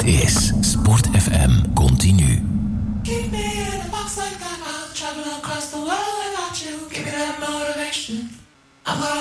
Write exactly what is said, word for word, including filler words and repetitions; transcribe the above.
Dit is Sport F M Continu. Keep me in a box like that. I'll travel across the world without you. Give me that motivation. I'm gonna